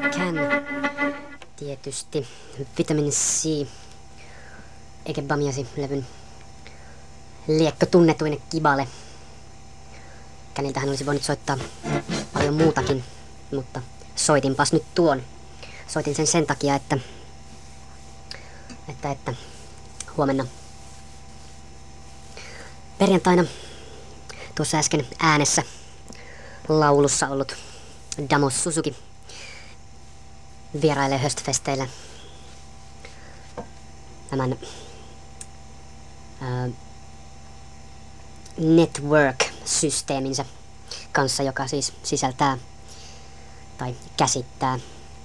Can. Tietysti Vitamin C. Eikä Bamiasi-levyn liekko tunnetuinen kibale. Käniltähän olisi voinut soittaa paljon muutakin, mutta soitinpas nyt tuon. Soitin sen takia, että huomenna perjantaina tuossa äsken äänessä laulussa ollut Damo Suzuki vierailee höstfesteillä tämän network-systeeminsä kanssa, joka siis sisältää tai käsittää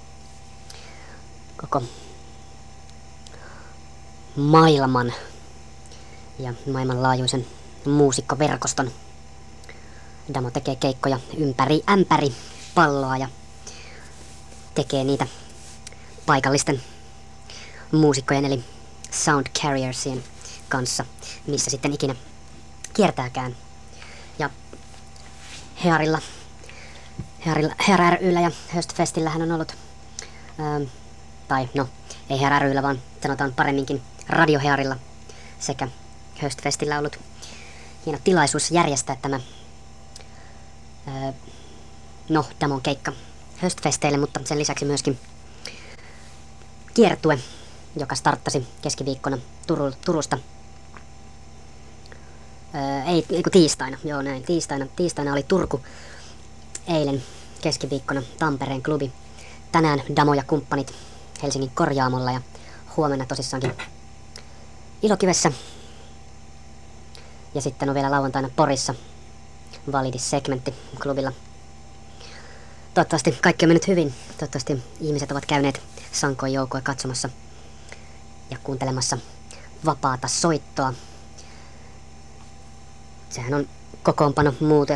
koko maailman ja maailmanlaajuisen muusikkoverkoston. Damo tekee keikkoja ympäri ämpäri palloa ja tekee niitä paikallisten muusikkojen eli Sound Carriersien kanssa, missä sitten ikinä kiertääkään. Ja Hear ry:llä ja Höstfestillähän on ollut, ei Hear ry:llä, vaan sanotaan paremminkin Radio Hearilla sekä Höstfestillä ollut hieno tilaisuus järjestää tämä Damon keikka Höstfesteille, mutta sen lisäksi myöskin kiertue, joka starttasi keskiviikkona Turusta. Tiistaina, joo näin, tiistaina oli Turku, eilen keskiviikkona Tampereen klubi, tänään Damo ja kumppanit Helsingin Korjaamolla ja huomenna tosissaankin Ilokivessä. Ja sitten on vielä lauantaina Porissa Validis-segmentti klubilla. Toivottavasti kaikki on mennyt hyvin. Toivottavasti ihmiset ovat käyneet sankoin joukoin katsomassa ja kuuntelemassa vapaata soittoa. Sehän on kokoonpano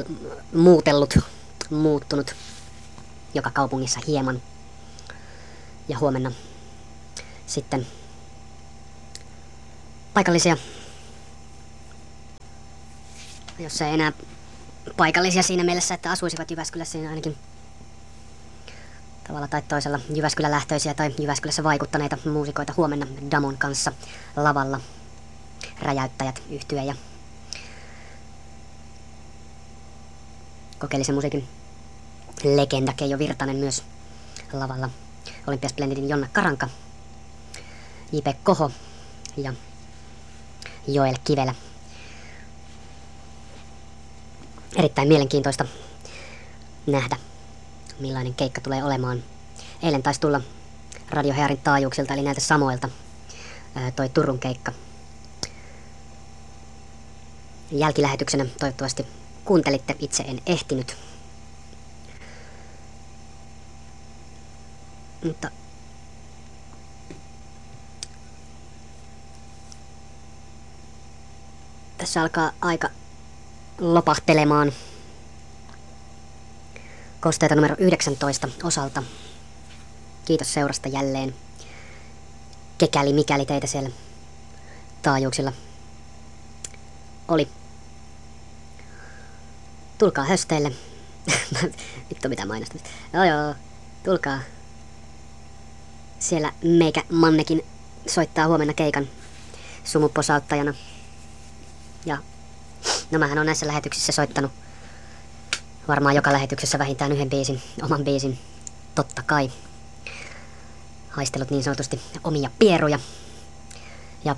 muuttunut joka kaupungissa hieman. Ja huomenna sitten paikallisia, jos ei enää paikallisia siinä mielessä, että asuisivat Jyväskylässä, niin ainakin tavalla tai toisella Jyväskylä-lähtöisiä tai Jyväskylässä vaikuttaneita muusikoita huomenna Damon kanssa lavalla. Räjäyttäjät, yhtye ja kokeellisen musiikin legenda Keijo Virtanen myös lavalla. Olympia Splendidin Jonna Karanka, J.P. Koho ja Joel Kivelä. Erittäin mielenkiintoista nähdä, millainen keikka tulee olemaan. Eilen taisi tulla Radio Hearin taajuuksilta, eli näiltä samoilta, toi Turun keikka. Jälkilähetyksenä toivottavasti kuuntelitte, itse en ehtinyt. Mutta tässä alkaa aika lopahtelemaan kosteita numero 19 osalta. Kiitos seurasta jälleen. Kekäli mikäli teitä siellä taajuuksilla oli. Tulkaa hösteille. Vittu mitä mainostamista. Joo, tulkaa. Siellä meikä Mannekin soittaa huomenna keikan sumuposauttajana. Ja mähän on näissä lähetyksissä soittanut varmaan joka lähetyksessä vähintään yhden biisin, oman biisin, totta kai. Haistellut niin sanotusti omia pieruja. Ja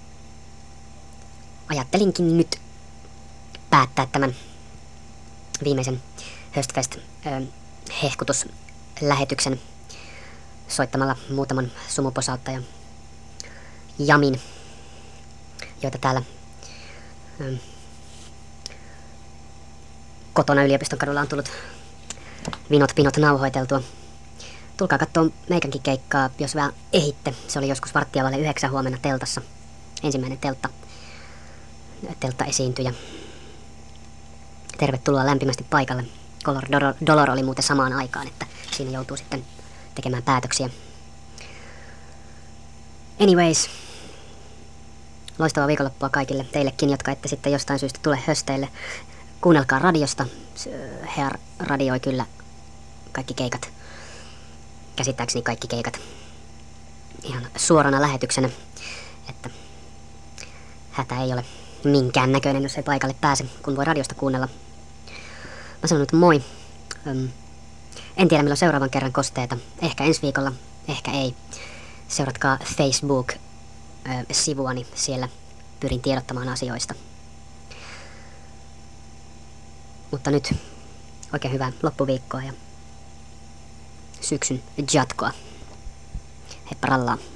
ajattelinkin nyt päättää tämän viimeisen Höstfest hehkutuslähetyksen soittamalla muutaman sumuposauttajan jamin, joita täällä kotona yliopiston kadulla on tullut vinot pinot nauhoiteltua. Tulkaa kattoo meikänkin keikkaa, jos vähän ehitte. Se oli joskus 8:45 huomenna teltassa. Ensimmäinen teltta-esiintyjä. Tervetuloa lämpimästi paikalle. Color Dolor oli muuten samaan aikaan, että siinä joutuu sitten tekemään päätöksiä. Anyways, loistavaa viikonloppua kaikille teillekin, jotka ette sitten jostain syystä tule hösteille. Kuunnelkaa radiosta. Hear radioi kyllä kaikki keikat. käsittääkseni kaikki keikat ihan suorana lähetyksenä, että hätä ei ole minkään näköinen, jos ei paikalle pääse, kun voi radiosta kuunnella. Mä sanon, että moi. En tiedä milloin seuraavan kerran kosteeta. Ehkä ensi viikolla, ehkä ei. Seuratkaa Facebook-sivuani, siellä pyrin tiedottamaan asioista. Mutta nyt oikein hyvää loppuviikkoa ja syksyn jatkoa. Heippa rallaa.